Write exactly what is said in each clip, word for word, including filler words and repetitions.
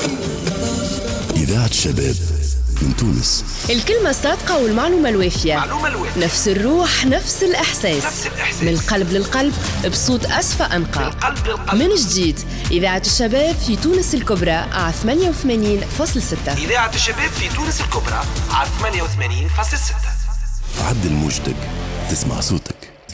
إذاعة الشباب من تونس. الكلمة الصادقة والمعلومة الوافية. معلومة الوافية. نفس الروح، نفس الإحساس. نفس الإحساس. من القلب للقلب، بصوت أصفى أنقى. من القلب للقلب. من جديد، إذاعة الشباب في تونس الكبرى على ثمانية وثمانين فاصلة ستة. إذاعة الشباب في تونس الكبرى على ثمانية وثمانين فاصلة ستة. عدل موجتك، تسمع صوتك.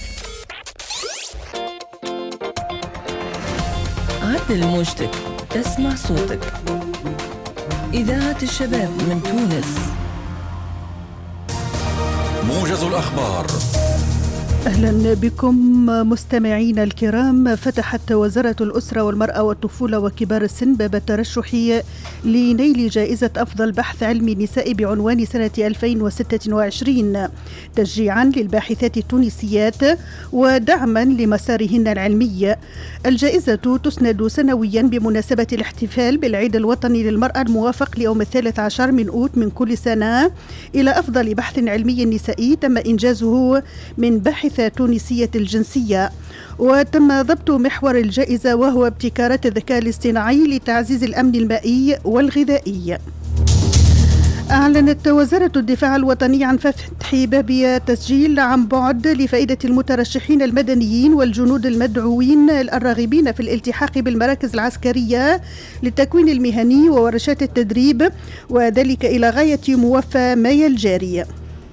عدل موجتك، تسمع صوتك. إذاعة الشباب من تونس. موجز الأخبار. أهلا بكم مستمعينا الكرام. فتحت وزارة الأسرة والمرأة والطفولة وكبار السن باب الترشح لنيل جائزة أفضل بحث علمي نسائي بعنوان سنة ألفين وستة وعشرين تشجيعا للباحثات التونسيات ودعما لمسارهن العلمي. الجائزة تسند سنويا بمناسبة الاحتفال بالعيد الوطني للمرأة الموافق ليوم الثالث عشر من أوت من كل سنة إلى أفضل بحث علمي نسائي تم إنجازه من باحث تونسية الجنسية. وتم ضبط محور الجائزة وهو ابتكارات الذكاء الاصطناعي لتعزيز الأمن المائي والغذائي. أعلنت وزارة الدفاع الوطني عن فتح باب تسجيل عن بعد لفائدة المترشحين المدنيين والجنود المدعوين الراغبين في الالتحاق بالمراكز العسكرية للتكوين المهني وورشات التدريب، وذلك إلى غاية موفى مايو الجاري.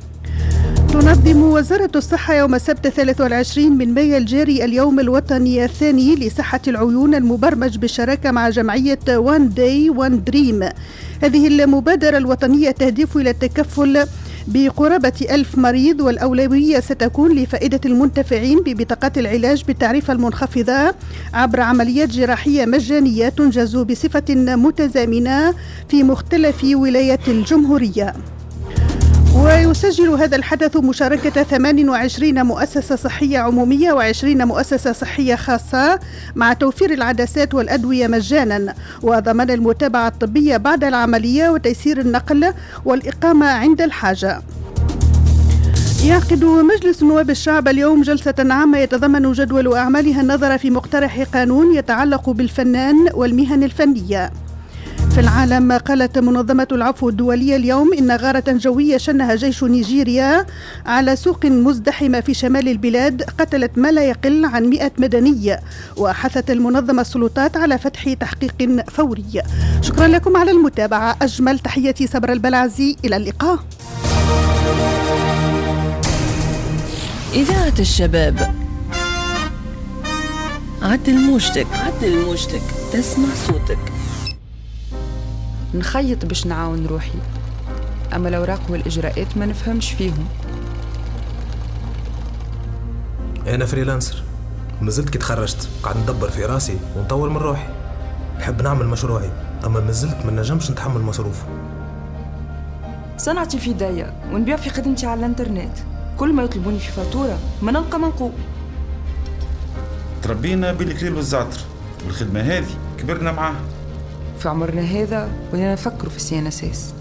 تنظم وزارة الصحة يوم السبت الثالث والعشرين من مايو الجاري اليوم الوطني الثاني لصحة العيون المبرمج بالشراكة مع جمعية وان داي وان دريم. هذه المبادرة الوطنية تهدف إلى التكفل بقرابة ألف مريض، والأولوية ستكون لفائدة المنتفعين ببطاقات العلاج بالتعرفة المنخفضة عبر عمليات جراحية مجانية تنجز بصفة متزامنة في مختلف ولايات الجمهورية. ويسجل هذا الحدث مشاركة ثمان وعشرين مؤسسة صحية عمومية وعشرين مؤسسة صحية خاصة مع توفير العدسات والأدوية مجانا وضمان المتابعة الطبية بعد العملية وتيسير النقل والإقامة عند الحاجة. يعقد مجلس نواب الشعب اليوم جلسة عامة يتضمن جدول أعمالها النظر في مقترح قانون يتعلق بالفنان والمهن الفنية. في العالم، قالت منظمة العفو الدولية اليوم إن غارة جوية شنها جيش نيجيريا على سوق مزدحمة في شمال البلاد قتلت ما لا يقل عن مئة مدني، وحثت المنظمة السلطات على فتح تحقيق فوري. شكرا لكم على المتابعة. أجمل تحياتي صبر البلعزي، إلى اللقاء. إذاعة الشباب. عدل موجتك، عدل موجتك، تسمع صوتك. نخيط باش نعاون روحي، أما الأوراق والإجراءات ما نفهمش فيهم. أنا فريلانسر، مازلت كي تخرجت قاعد ندبر في راسي ونطور من روحي. نحب نعمل مشروعي، أما مازلت ما نجمش نتحمل مصروفه. صنعتي في داية ونبيع في خدمتي على الانترنت، كل ما يطلبوني في فاتورة ما نلقى منقوب. تربينا بالكليل والزعتر، والخدمة هذه كبرنا معاها. في عمرنا هذا ولينا نفكروا في السي ان اس اس.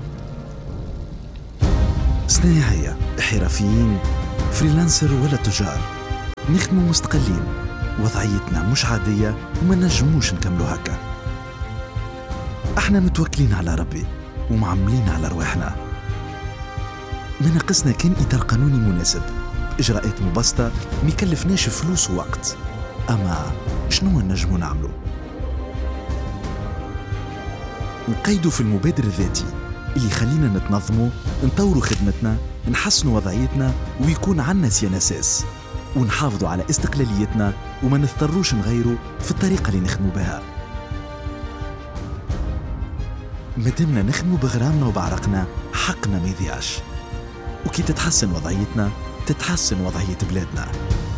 صناعية، حرفيين، فريلانسر ولا تجار، نخدموا مستقلين، وضعيتنا مش عادية وما نجموش نكملوا هكا. احنا متوكلين على ربي ومعملين على رواحنا. ما ناقصنا كان إطار قانوني مناسب بإجراءات مبسطة ما يكلفناش فلوس ووقت. أما شنو نجموا نعملوا؟ نقيدوا في المبادر الذاتي اللي يخلينا نتنظموا، نطوروا خدمتنا، نحسنوا وضعيتنا، ويكون عنا سيانساس، ونحافظوا على استقلاليتنا وما نضطروش نغيروا في الطريقة اللي نخدموا بها. مادامنا نخدموا بغرامنا وبعرقنا، حقنا ما يضيعش. وكي تتحسن وضعيتنا تتحسن وضعية بلادنا.